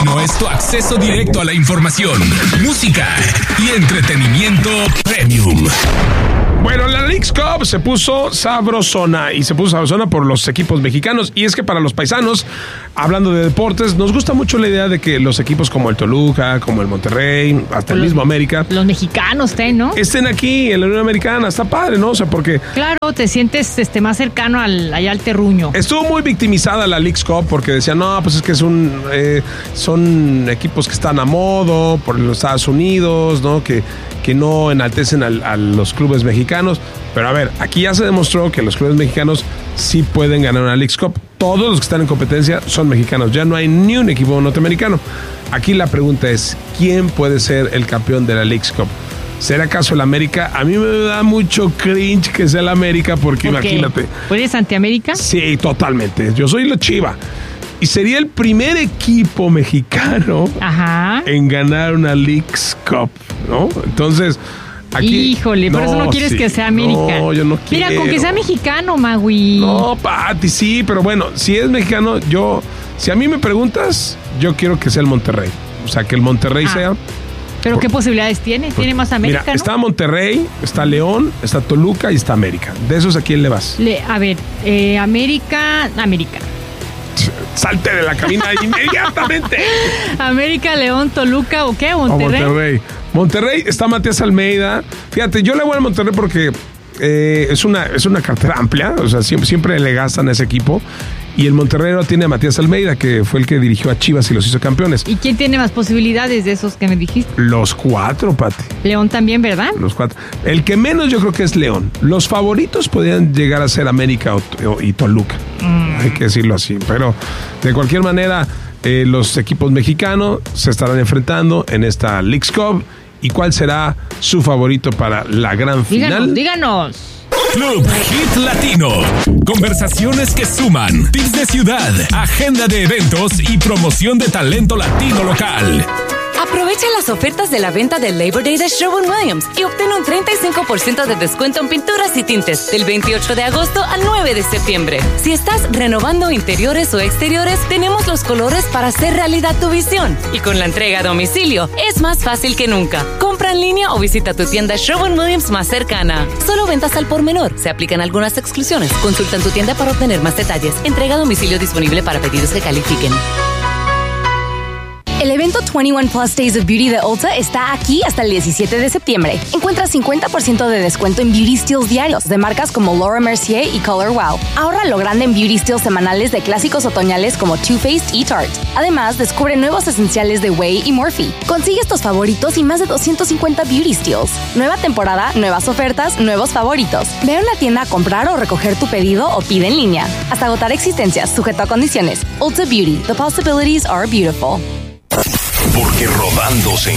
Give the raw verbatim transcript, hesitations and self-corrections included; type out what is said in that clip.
Latino es tu acceso directo a la información, música y entretenimiento premium. Bueno, la Leagues Cup se puso sabrosona y se puso sabrosona por los equipos mexicanos. Y es que para los paisanos, hablando de deportes, nos gusta mucho la idea de que los equipos como el Toluca, como el Monterrey, hasta el los, mismo América, los mexicanos, ¿no? Estén aquí en la Unión Americana. Está padre, ¿no? O sea, porque... Claro, te sientes este, más cercano al, allá al terruño. Estuvo muy victimizada la Leagues Cup porque decían, no, pues es que es un, eh, son equipos que están a modo por los Estados Unidos, ¿no? Que, que no enaltecen al, a los clubes mexicanos. Pero a ver, aquí ya se demostró que los clubes mexicanos sí pueden ganar una Leagues Cup. Todos los que están en competencia son mexicanos. Ya no hay ni un equipo norteamericano. Aquí la pregunta es, ¿quién puede ser el campeón de la Leagues Cup? ¿Será acaso el América? A mí me da mucho cringe que sea el América porque ¿Por qué? Imagínate. ¿Eres anti-América? Sí, totalmente. Yo soy la Chiva. Y sería el primer equipo mexicano Ajá. en ganar una Leagues Cup, ¿no? Entonces, aquí... Híjole, por no, eso no quieres sí. que sea América. No, yo no quiero. Mira, con que sea mexicano, Magui. No, Pati, sí, pero bueno, si es mexicano, yo... Si a mí me preguntas, yo quiero que sea el Monterrey. O sea, que el Monterrey ah. sea... ¿Pero por, qué posibilidades tiene? ¿Tiene más América, Mira, ¿no? está Monterrey, está León, está Toluca y está América. ¿De esos a quién le vas? Le, a ver, eh, América... América. Salte de la cabina inmediatamente. América, León, Toluca o qué, Monterrey. O Monterrey. Monterrey está Matías Almeida. Fíjate, yo le voy a Monterrey porque eh, es una es una cartera amplia, o sea, siempre, siempre le gastan a ese equipo. Y el Monterrey no tiene a Matías Almeida, que fue el que dirigió a Chivas y los hizo campeones. ¿Y quién tiene más posibilidades de esos que me dijiste? Los cuatro, Pati. León también, ¿verdad? Los cuatro. El que menos yo creo que es León. Los favoritos podrían llegar a ser América o, o, y Toluca. Mm. Hay que decirlo así. Pero de cualquier manera, eh, los equipos mexicanos se estarán enfrentando en esta Leagues Cup. ¿Y cuál será su favorito para la gran final? Díganos, díganos. Club Hit Latino. Conversaciones que suman. Tips de ciudad, agenda de eventos y promoción de talento latino local. Aprovecha las ofertas de la venta del Labor Day de Sherwin-Williams y obtén un treinta y cinco por ciento de descuento en pinturas y tintes del veintiocho de agosto al nueve de septiembre. Si estás renovando interiores o exteriores, tenemos los colores para hacer realidad tu visión. Y con la entrega a domicilio, es más fácil que nunca. Compra en línea o visita tu tienda Sherwin-Williams más cercana. Solo ventas al por menor. Se aplican algunas exclusiones. Consulta en tu tienda para obtener más detalles. Entrega a domicilio disponible para pedidos que califiquen. El evento veintiuno Plus Days of Beauty de Ulta está aquí hasta el diecisiete de septiembre. Encuentra cincuenta por ciento de descuento en beauty steals diarios de marcas como Laura Mercier y Color Wow. Ahorra lo grande en beauty steals semanales de clásicos otoñales como Too Faced y Tarte. Además, descubre nuevos esenciales de Way y Morphe. Consigue estos favoritos y más de doscientos cincuenta beauty steals. Nueva temporada, nuevas ofertas, nuevos favoritos. Ve a una tienda a comprar o recoger tu pedido o pide en línea. Hasta agotar existencias, sujeto a condiciones. Ulta Beauty. The possibilities are beautiful. Porque rodando se